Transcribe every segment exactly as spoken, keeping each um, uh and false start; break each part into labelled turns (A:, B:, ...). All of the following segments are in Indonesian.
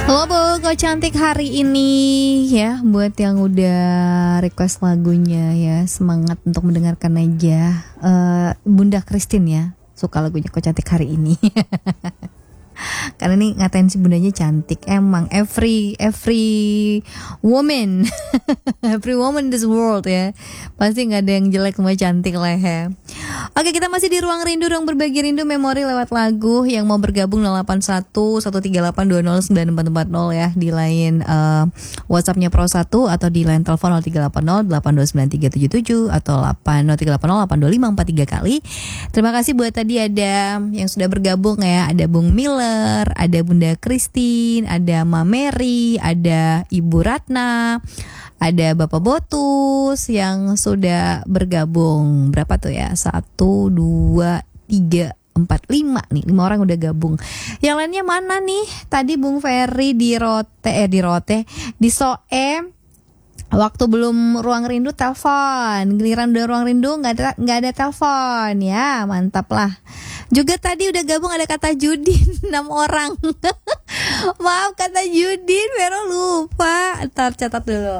A: Halo Bu, kok cantik hari ini ya. Buat yang udah request lagunya ya, semangat untuk mendengarkan aja. uh, Bunda Christine ya, suka lagunya kok cantik hari ini. Karena nih ngatain si bundanya cantik. Emang every every woman every woman in this world ya, pasti gak ada yang jelek, semua cantik lah ya. Oke, kita masih di Ruang Rindu, ruang berbagi rindu memori lewat lagu. Yang mau bergabung nol delapan satu satu tiga delapan dua nol sembilan empat empat nol ya, di line uh, WhatsAppnya Pro satu, atau di line telepon nol tiga delapan nol delapan dua sembilan tiga tujuh tujuh atau nol tiga delapan nol delapan dua lima empat tiga kali. Terima kasih buat tadi ada yang sudah bergabung ya. Ada Bung Miller, ada Bunda Christine, ada Ma Mary, ada Ibu Ratna, ada Bapak Botus yang sudah bergabung. Berapa tuh ya? Satu, dua, tiga, empat, lima nih. Lima orang udah gabung. Yang lainnya mana nih? Tadi Bung Ferry di Rote, eh di Rote, di Soe. Waktu belum Ruang Rindu telepon, giliran udah Ruang Rindu nggak ada nggak ada telepon ya, mantap lah. Juga tadi udah gabung ada kata Judin, enam orang. Maaf kata Judin, Vero lupa. Ntar catat dulu.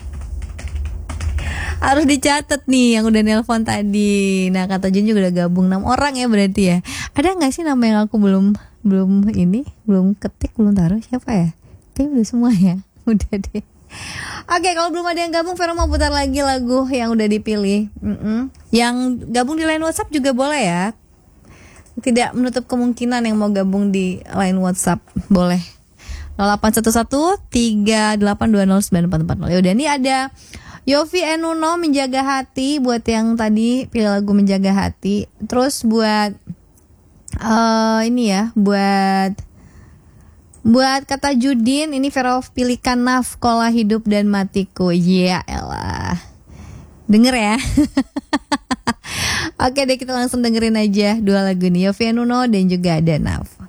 A: Harus dicatat nih yang udah nelpon tadi. Nah kata Judin juga udah gabung, enam orang ya berarti ya. Ada nggak sih nama yang aku belum belum ini belum ketik, belum taruh, siapa ya? Kayaknya udah semua ya. Udah deh. Oke, kalau belum ada yang gabung, Vero mau putar lagi lagu yang udah dipilih. Mm-mm. Yang gabung di line WhatsApp juga boleh ya. Tidak menutup kemungkinan yang mau gabung di line WhatsApp, boleh. nol delapan satu satu tiga delapan dua nol sembilan empat empat nol. Ya udah, ini ada Yofi Enuno Menjaga Hati buat yang tadi pilih lagu Menjaga Hati. Terus buat uh, ini ya, buat Buat kata Judin, ini Vero pilihkan Nafkola Hidup dan Matiku. Ya elah, denger ya. Oke deh, kita langsung dengerin aja dua lagu nih, Yofi Nuno dan juga ada Naf.